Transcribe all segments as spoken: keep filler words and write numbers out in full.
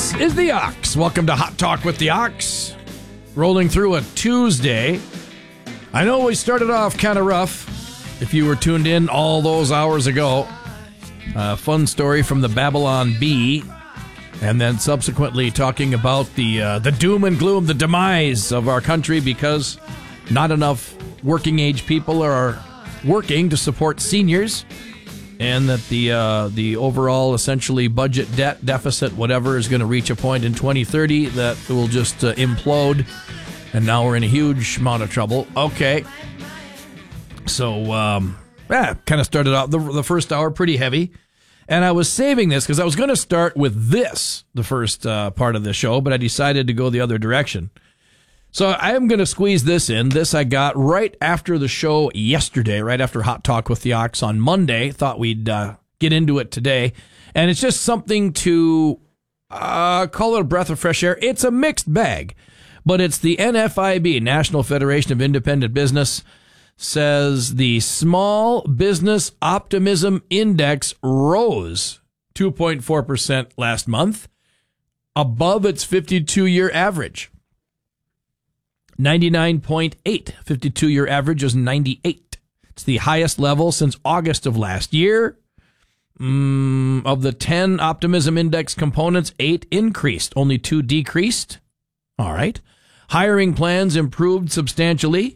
This is the Ox. Welcome to Hot Talk with the Ox. Rolling through a Tuesday. I know we started off kind of rough. If you were tuned in all those hours ago, a fun story from the Babylon Bee, and then subsequently talking about the uh, the doom and gloom, the demise of our country because not enough working age people are working to support seniors. And that the uh, the overall, essentially, budget debt deficit, whatever, is going to reach a point in twenty thirty that will just uh, implode. And now we're in a huge amount of trouble. Okay. So, um, yeah, kind of started out the, the first hour pretty heavy. And I was saving this because I was going to start with this, the first uh, part of the show, but I decided to go the other direction. So I am going to squeeze this in. This I got right after the show yesterday, right after Hot Talk with the Ox on Monday. Thought we'd uh, get into it today. And it's just something to uh, call it a breath of fresh air. It's a mixed bag, but it's the N F I B, National Federation of Independent Business, says the Small Business Optimism Index rose two point four percent last month, above its fifty-two-year average. ninety-nine point eight. fifty-two-year average is ninety-eight. It's the highest level since August of last year. Mm, of the ten optimism index components, eight increased. Only two decreased. All right. Hiring plans improved substantially.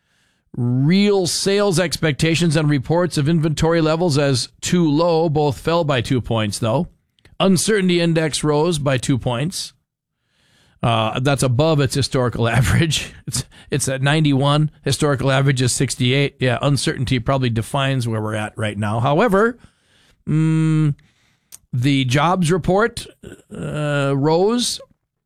Real sales expectations and reports of inventory levels as too low both fell by two points, though. Uncertainty index rose by two points. Uh, that's above its historical average. It's it's at ninety-one. Historical average is sixty-eight. Yeah, uncertainty probably defines where we're at right now. However, mm, the jobs report uh, rose.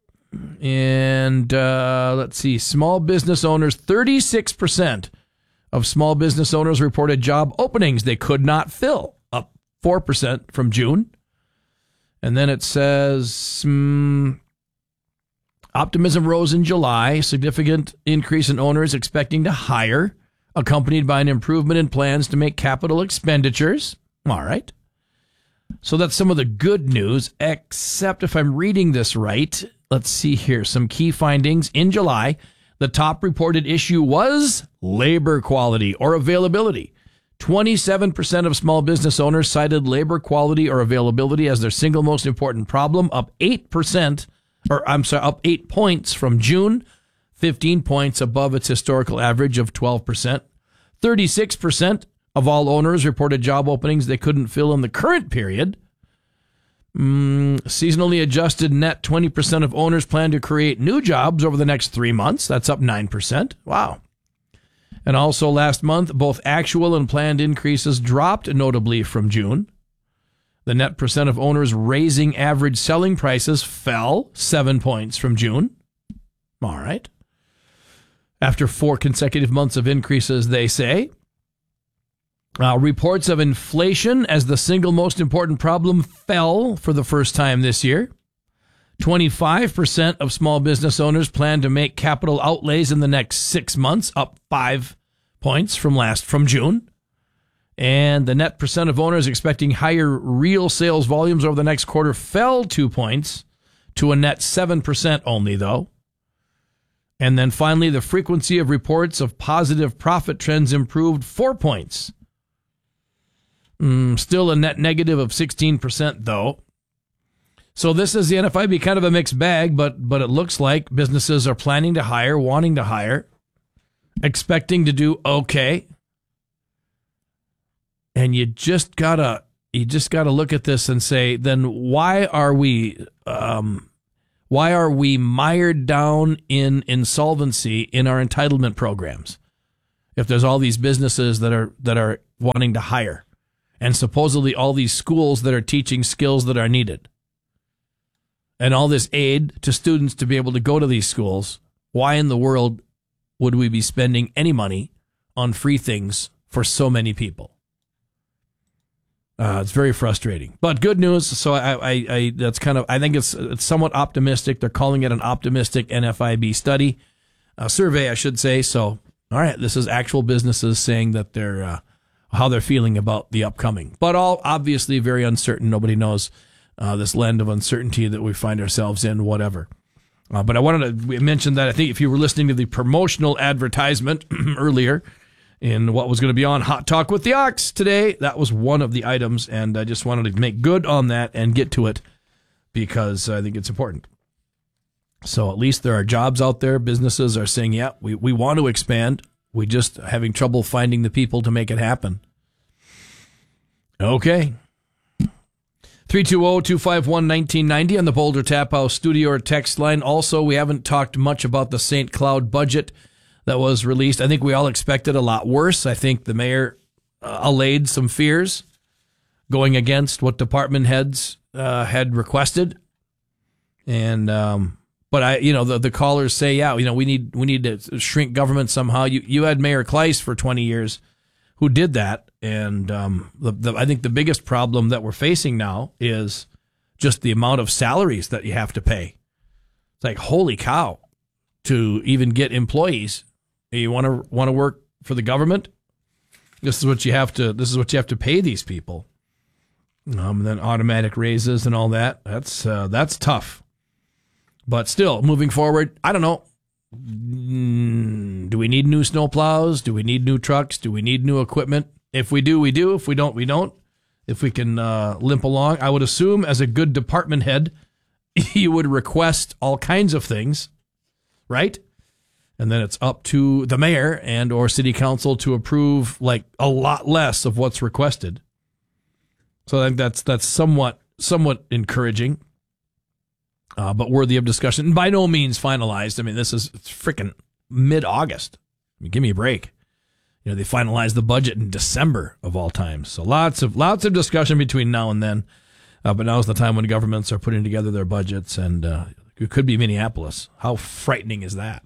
And uh, let's see, small business owners, thirty-six percent of small business owners reported job openings they could not fill, up four percent from June. And then it says... Mm, optimism rose in July, significant increase in owners expecting to hire, accompanied by an improvement in plans to make capital expenditures. All right. So that's some of the good news, except if I'm reading this right, let's see here. Some key findings. In July, the top reported issue was labor quality or availability. twenty-seven percent of small business owners cited labor quality or availability as their single most important problem, up eight percent. Or I'm sorry, up eight points from June, fifteen points above its historical average of twelve percent. thirty-six percent of all owners reported job openings they couldn't fill in the current period. Mm, seasonally adjusted net, twenty percent of owners plan to create new jobs over the next three months. That's up nine percent. Wow. And also last month, both actual and planned increases dropped notably from June. The net percent of owners raising average selling prices fell seven points from June. All right. After four consecutive months of increases, they say. Uh, reports of inflation as the single most important problem fell for the first time this year. twenty-five percent of small business owners plan to make capital outlays in the next six months, up five points from last from June. And the net percent of owners expecting higher real sales volumes over the next quarter fell two points to a net seven percent only, though. And then finally, the frequency of reports of positive profit trends improved four points. Mm, still a net negative of sixteen percent, though. So this is the N F I B, kind of a mixed bag, but but it looks like businesses are planning to hire, wanting to hire, expecting to do okay. And you just gotta you just gotta look at this and say, then why are we um, why are we mired down in insolvency in our entitlement programs? If there's all these businesses that are that are wanting to hire, and supposedly all these schools that are teaching skills that are needed, and all this aid to students to be able to go to these schools, why in the world would we be spending any money on free things for so many people? Uh, it's very frustrating, but good news. So I, I, I, that's kind of, I think it's, it's somewhat optimistic. They're calling it an optimistic N F I B study, a survey, I should say. So, all right, this is actual businesses saying that they're, uh, how they're feeling about the upcoming, but all obviously very uncertain. Nobody knows uh, this land of uncertainty that we find ourselves in, whatever. Uh, but I wanted to mention that I think if you were listening to the promotional advertisement earlier in what was going to be on Hot Talk with the Ox today, that was one of the items, and I just wanted to make good on that and get to it because I think it's important. So at least there are jobs out there. Businesses are saying, yeah, we, we want to expand. We just having trouble finding the people to make it happen. Okay. three two zero, two five one, one nine nine zero on the Boulder Tap House studio or text line. Also, we haven't talked much about the Saint Cloud budget that was released. I think we all expected a lot worse. I think the mayor uh, allayed some fears going against what department heads uh, had requested. And, um, but I, you know, the, the callers say, yeah, you know, we need, we need to shrink government somehow. You, you had Mayor Kleist for twenty years who did that. And, um, the, the, I think the biggest problem that we're facing now is just the amount of salaries that you have to pay. It's like, holy cow, to even get employees. You want to, want to work for the government? This is what you have to, this is what you have to pay these people. Um, and then automatic raises and all that. That's, uh, that's tough. But still, moving forward, I don't know. Do we need new snowplows? Do we need new trucks? Do we need new equipment? If we do, we do. If we don't, we don't. If we can uh, limp along, I would assume as a good department head, you would request all kinds of things, right? And then it's up to the mayor and or city council to approve like a lot less of what's requested. So I think that's that's somewhat somewhat encouraging. Uh, but worthy of discussion. And by no means finalized. I mean, this is freaking mid-August. I mean, give me a break. You know, they finalized the budget in December of all times. So lots of lots of discussion between now and then. Uh, but now's the time when governments are putting together their budgets, and uh, it could be Minneapolis. How frightening is that?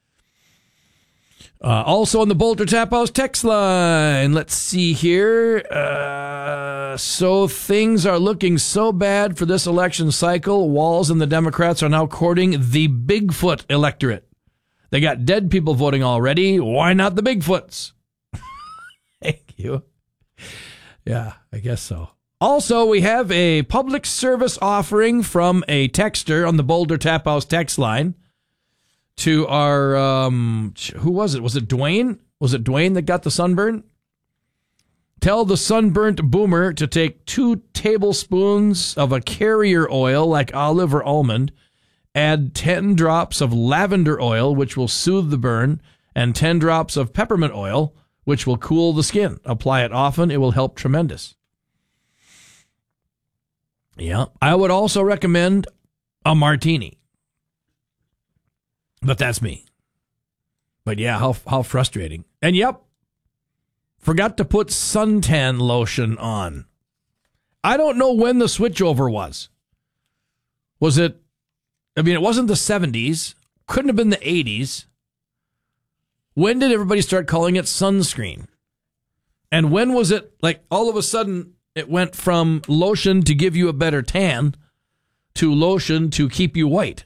Uh, also on the Boulder Tap House text line, let's see here. Uh, so things are looking so bad for this election cycle. Walz and the Democrats are now courting the Bigfoot electorate. They got dead people voting already. Why not the Bigfoots? Thank you. Yeah, I guess so. Also, we have a public service offering from a texter on the Boulder Tap House text line. To our, um, who was it? Was it Dwayne? Was it Dwayne that got the sunburn? Tell the sunburnt boomer to take two tablespoons of a carrier oil like olive or almond, add ten drops of lavender oil, which will soothe the burn, and ten drops of peppermint oil, which will cool the skin. Apply it often. It will help tremendous. Yeah. I would also recommend a martini. But that's me. But yeah, how how frustrating. And yep, forgot to put suntan lotion on. I don't know when the switchover was. Was it, I mean, it wasn't the seventies. Couldn't have been the eighties. When did everybody start calling it sunscreen? And when was it, like, all of a sudden, it went from lotion to give you a better tan to lotion to keep you white?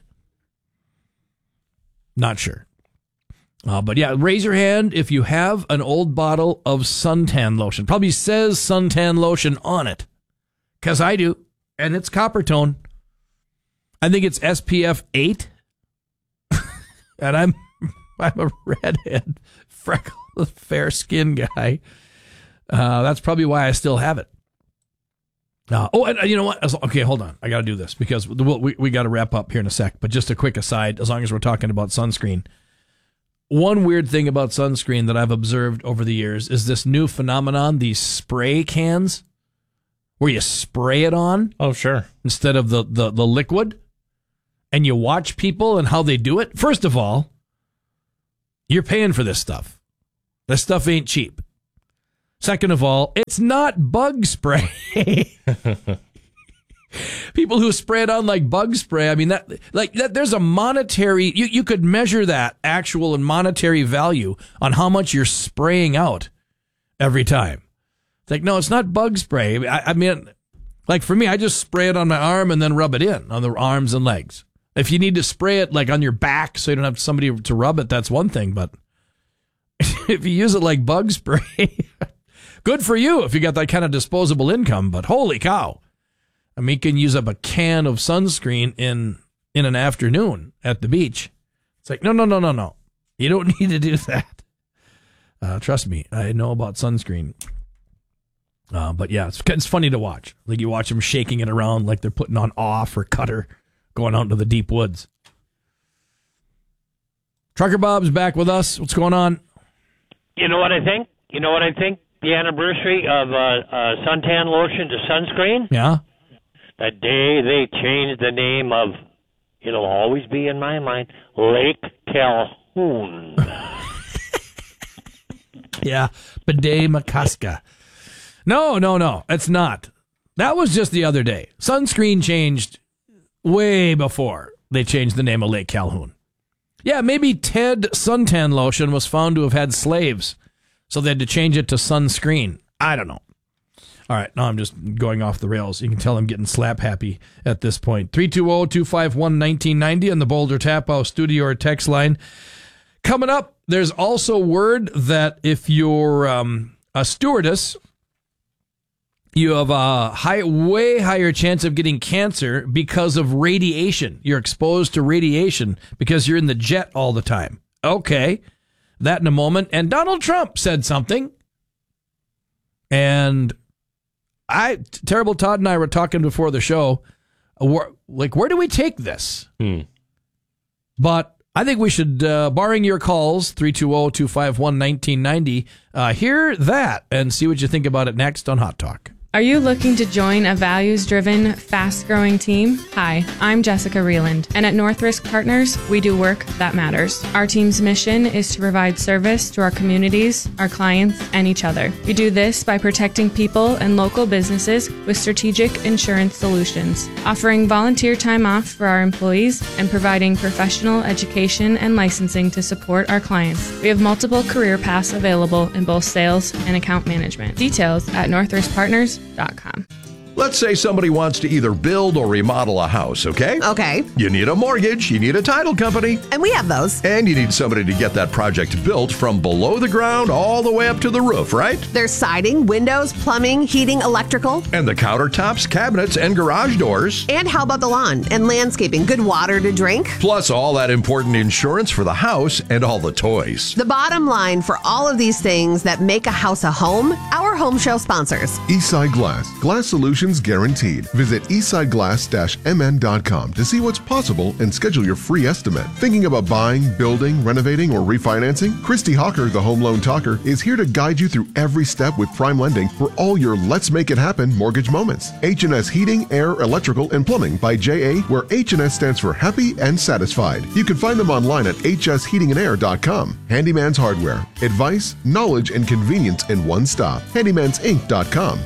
Not sure. Uh, but yeah, raise your hand if you have an old bottle of suntan lotion. Probably says suntan lotion on it. Because I do. And it's copper tone. I think it's S P F eight. And I'm I'm a redhead, freckled, fair skin guy. Uh, that's probably why I still have it. Uh, oh, and uh, you know what? As, okay, hold on. I got to do this because we'll, we we got to wrap up here in a sec. But just a quick aside, as long as we're talking about sunscreen. One weird thing about sunscreen that I've observed over the years is this new phenomenon, these spray cans, where you spray it on. Oh, sure. Instead of the, the, the liquid. And you watch people and how they do it. First of all, you're paying for this stuff. This stuff ain't cheap. Second of all, it's not bug spray. People who spray it on like bug spray, I mean, that like that. There's a monetary, you, you could measure that actual and monetary value on how much you're spraying out every time. It's like, no, it's not bug spray. I, I mean, like for me, I just spray it on my arm and then rub it in on the arms and legs. If you need to spray it like on your back so you don't have somebody to rub it, that's one thing. But if you use it like bug spray, good for you if you got that kind of disposable income. But holy cow. I mean, you can use up a can of sunscreen in in an afternoon at the beach. It's like, no, no, no, no, no. You don't need to do that. Uh, trust me, I know about sunscreen. Uh, but yeah, it's, it's funny to watch. Like you watch them shaking it around like they're putting on off or cutter going out into the deep woods. Trucker Bob's back with us. What's going on? You know what I think? You know what I think? The anniversary of uh, uh, suntan lotion to sunscreen? Yeah. The day they changed the name of, it'll always be in my mind, Lake Calhoun. Yeah, Bidet Makaska. No, no, no, it's not. That was just the other day. Sunscreen changed way before they changed the name of Lake Calhoun. Yeah, maybe Ted suntan lotion was found to have had slaves, so they had to change it to sunscreen. I don't know. All right, now I'm just going off the rails. You can tell I'm getting slap happy at this point. three two zero, two five one, one nine nine zero on the Boulder Tap House studio or text line. Coming up, there's also word that if you're um, a stewardess, you have a high, way higher chance of getting cancer because of radiation. You're exposed to radiation because you're in the jet all the time. Okay, that in a moment. And Donald Trump said something. And I, Terrible Todd and I were talking before the show, where, like, where do we take this? Hmm. But I think we should, uh, barring your calls, three two zero, two five one, one nine nine zero, uh, hear that and see what you think about it next on Hot Talk. Are you looking to join a values-driven, fast-growing team? Hi, I'm Jessica Reeland, and at North Risk Partners, we do work that matters. Our team's mission is to provide service to our communities, our clients, and each other. We do this by protecting people and local businesses with strategic insurance solutions, offering volunteer time off for our employees, and providing professional education and licensing to support our clients. We have multiple career paths available in both sales and account management. Details at north risk partners dot com. Let's say somebody wants to either build or remodel a house, okay? Okay. You need a mortgage, you need a title company. And we have those. And you need somebody to get that project built from below the ground all the way up to the roof, right? There's siding, windows, plumbing, heating, electrical. And the countertops, cabinets, and garage doors. And how about the lawn and landscaping? Good water to drink. Plus all that important insurance for the house and all the toys. The bottom line for all of these things that make a house a home, our home show sponsors. Eastside Glass. Glass solutions guaranteed. Visit eastside glass dash m n dot com to see what's possible and schedule your free estimate. Thinking about buying, building, renovating, or refinancing? Christy Hawker, the Home Loan Talker, is here to guide you through every step with prime lending for all your Let's Make It Happen mortgage moments. H and S Heating, Air, Electrical, and Plumbing by J A, where H and S stands for happy and satisfied. You can find them online at h s heating and air dot com. Handyman's Hardware. Advice, knowledge, and convenience in one stop. handymans inc dot com.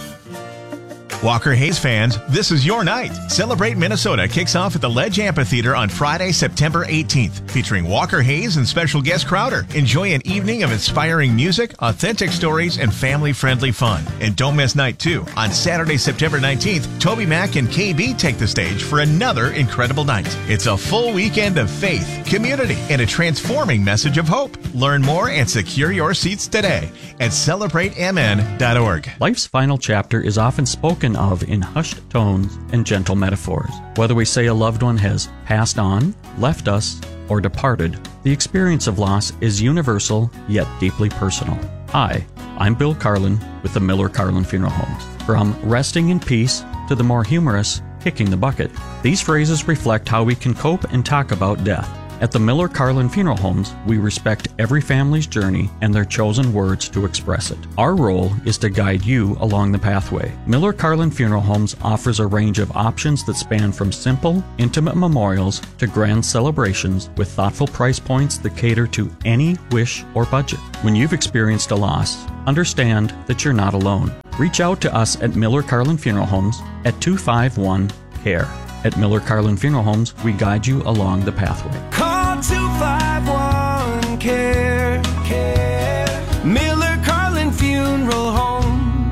Walker Hayes fans, this is your night. Celebrate Minnesota kicks off at the Ledge Amphitheater on Friday, September eighteenth, featuring Walker Hayes and special guest Crowder. Enjoy an evening of inspiring music, authentic stories, and family-friendly fun. And don't miss night two. On Saturday, September nineteenth, Toby Mac and K B take the stage for another incredible night. It's a full weekend of faith, community, and a transforming message of hope. Learn more and secure your seats today at celebrate m n dot org. Life's final chapter is often spoken of in hushed tones and gentle metaphors. Whether we say a loved one has passed on, left us, or departed, the experience of loss is universal yet deeply personal. Hi, I'm Bill Carlin with the Miller Carlin Funeral Homes. From resting in peace to the more humorous kicking the bucket, these phrases reflect how we can cope and talk about death. At the Miller Carlin Funeral Homes, we respect every family's journey and their chosen words to express it. Our role is to guide you along the pathway. Miller Carlin Funeral Homes offers a range of options that span from simple, intimate memorials to grand celebrations with thoughtful price points that cater to any wish or budget. When you've experienced a loss, understand that you're not alone. Reach out to us at Miller Carlin Funeral Homes at two five one C A R E. At Miller Carlin Funeral Homes, we guide you along the pathway. Call two five one C A R E. Miller Carlin Funeral Homes.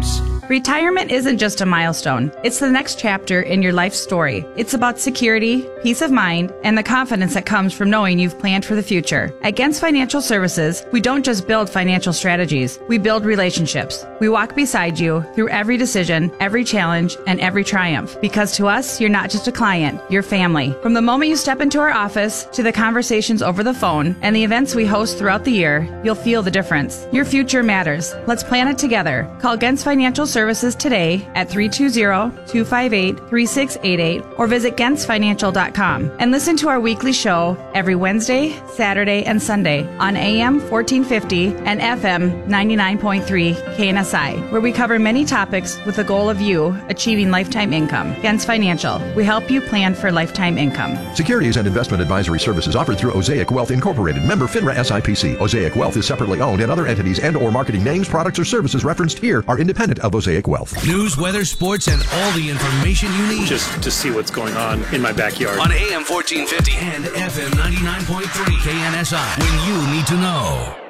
Retirement isn't just a milestone. It's the next chapter in your life story. It's about security, peace of mind, and the confidence that comes from knowing you've planned for the future. At Gens Financial Services, we don't just build financial strategies. We build relationships. We walk beside you through every decision, every challenge, and every triumph. Because to us, you're not just a client, you're family. From the moment you step into our office to the conversations over the phone and the events we host throughout the year, you'll feel the difference. Your future matters. Let's plan it together. Call Gens Financial Services today at three two zero, two five eight, three six eight eight or visit gens financial dot com and listen to our weekly show every Wednesday, Saturday, and Sunday on A M fourteen fifty and F M ninety-nine point three K N S I, where we cover many topics with the goal of you achieving lifetime income. Gens Financial, we help you plan for lifetime income. Securities and investment advisory services offered through Osaic Wealth Incorporated, member FINRA S I P C. Osaic Wealth is separately owned, and other entities and or marketing names, products, or services referenced here are independent of Osaic Wealth. News, weather, sports, and all the information you need. Just to see what's going on in my backyard. On A M fourteen fifty and F M ninety-nine point three K N S I, when you need to know.